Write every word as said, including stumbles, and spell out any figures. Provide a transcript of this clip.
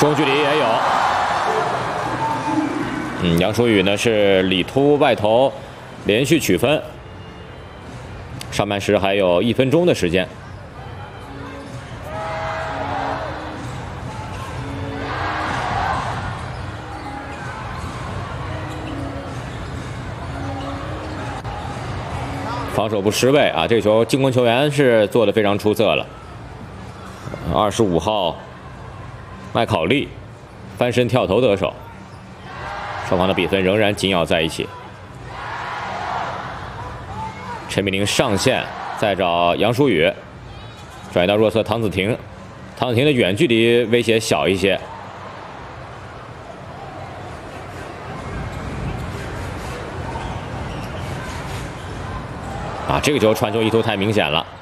中距离也有。嗯，杨舒宇呢是里突外投，连续取分。上半时还有一分钟的时间。 防守不失位啊！这球进攻球员是做得非常出色了。二十五号麦考利翻身跳投得手，双方的比分仍然紧咬在一起。陈敏玲上线，再找杨舒宇，转移到弱侧唐子婷，唐子婷的远距离威胁小一些。 啊，这个球传球意图太明显了。